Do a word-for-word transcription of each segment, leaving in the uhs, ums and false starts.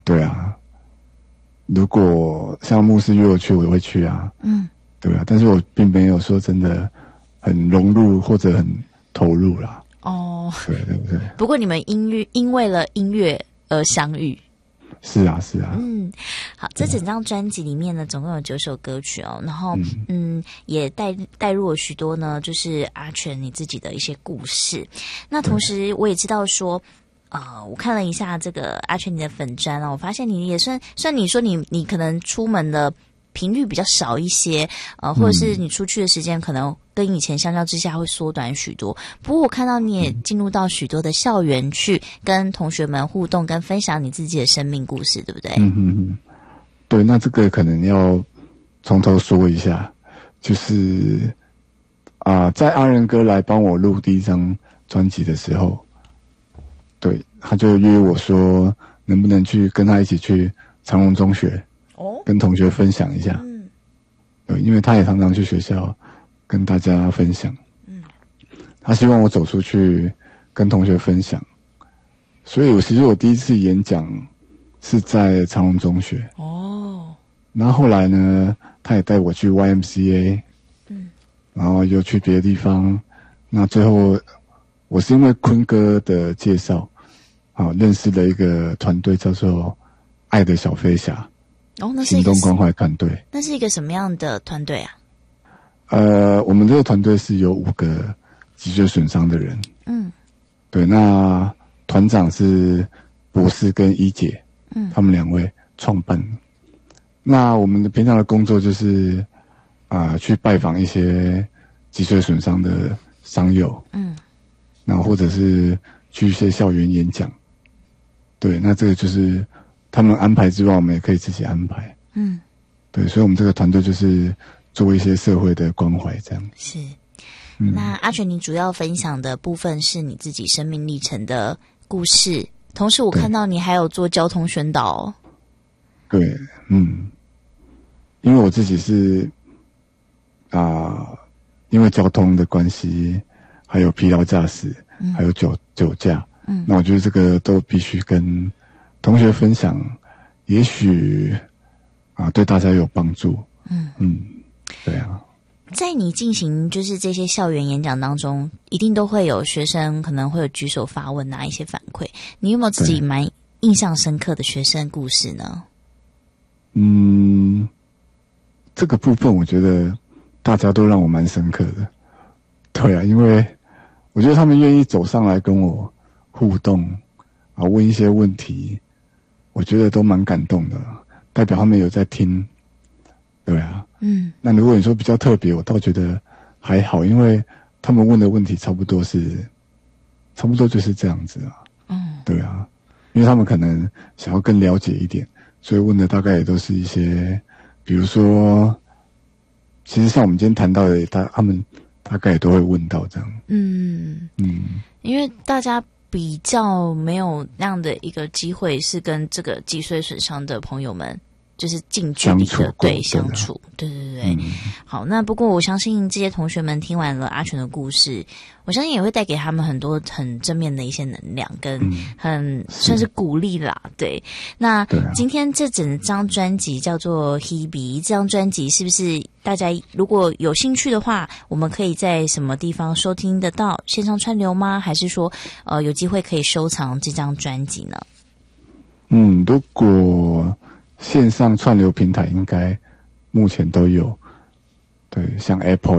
对啊，如果像牧师约我去，我也会去啊。嗯，对啊，但是我并没有说真的很融入或者很投入啦。 哦， 对对对。 不过你们音乐因为了音乐而相遇。 是啊是啊。 嗯，好，这整张专辑里面呢，总共有九首歌曲哦，然后嗯, 嗯也带带入了许多呢，就是阿全你自己的一些故事。那同时我也知道说，呃，我看了一下这个阿全你的粉专哦，我发现你也算算你说你你可能出门的频率比较少一些，呃，或者是你出去的时间可能跟以前相较之下会缩短许多。不过我看到你也进入到许多的校园去跟同学们互动，跟分享你自己的生命故事，对不对？ 嗯嗯嗯，对。那这个可能要从头说一下，就是啊、呃，在阿仁哥来帮我录第一张专辑的时候，对，他就约我说，能不能去跟他一起去长荣中学。哦，跟同学分享一下。嗯，对，因为他也常常去学校跟大家分享。嗯，他希望我走出去跟同学分享，所以我其实我第一次演讲是在长荣中学。哦，然后后来呢，他也带我去 Y M C A。嗯，然后又去别的地方。那最后我是因为坤哥的介绍，啊，认识了一个团队叫做爱的小飞侠。 哦，那是一个行动关怀团队。 那是一个什么样的团队啊？ 呃，我们这个团队是有五个脊椎损伤的人。嗯，对，那团长是博士跟一姐，嗯，他们两位创办。那我们的平常的工作就是啊、呃，去拜访一些脊椎损伤的伤友，嗯，那或者是去一些校园演讲。对，那这个就是他们安排之外，我们也可以自己安排。嗯，对，所以我们这个团队就是做一些社会的关怀，这样。 是。嗯、那阿全，你主要分享的部分是你自己生命历程的故事，同时我看到你还有做交通宣导、哦。 对，嗯，因为我自己是啊、呃，因为交通的关系，还有疲劳驾驶，嗯、还有酒酒驾，嗯，那我觉得这个都必须跟同学分享，也许啊对大家有帮助。嗯嗯，对啊。 在你进行就是这些校园演讲当中，一定都会有学生可能会有举手发问拿一些反馈，你有没有自己蛮印象深刻的学生故事呢？ 嗯，这个部分我觉得大家都让我蛮深刻的。对啊，因为我觉得他们愿意走上来跟我互动啊，问一些问题，我觉得都蛮感动的，代表他们有在听。对啊，嗯，那如果你说比较特别，我倒觉得还好，因为他们问的问题差不多是，差不多就是这样子啊。嗯，对啊，因为他们可能想要更了解一点，所以问的大概也都是一些，比如说，其实像我们今天谈到的，他他们大概也都会问到这样。嗯嗯，因为大家比较没有那样的一个机会，是跟这个脊髓损伤的朋友们。就是近距离的对相处，对对对、嗯。好，那不过我相信这些同学们听完了阿全的故事，我相信也会带给他们很多很正面的一些能量，跟很算是鼓励啦。对，那今天这整张专辑叫做 Hebe， 这张专辑是不是大家如果有兴趣的话，我们可以在什么地方收听得到？线上串流吗？还是说呃有机会可以收藏这张专辑呢？ 嗯，如果线上串流平台应该目前都有，对，像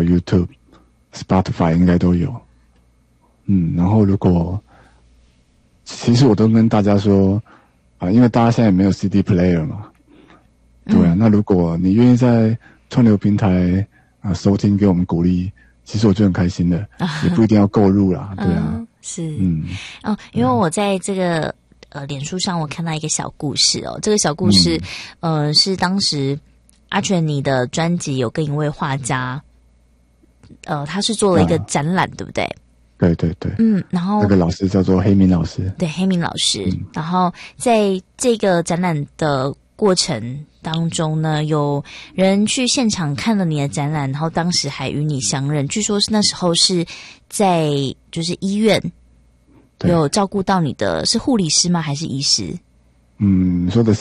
Apple、YouTube、Spotify 应该都有。嗯，然后如果其实我都跟大家说啊，因为大家现在也没有 C D player 嘛，对啊，嗯、那如果你愿意在串流平台啊收听，给我们鼓励，其实我就很开心的，也不一定要购入啦，对啊， 嗯、是，嗯，哦，因为我在这个。呃，脸书上我看到一个小故事哦，这个小故事，嗯、呃，是当时阿全你的专辑有跟一位画家，呃，他是做了一个展览，啊、对不对？ 对对对， 嗯，然后那个老师叫做黑明老师， 对，黑明老师，嗯、然后在这个展览的过程当中呢，有人去现场看了你的展览，然后当时还与你相认，据说是那时候是在就是医院。有照顾到你的是护理师吗？还是医师？ 嗯，说的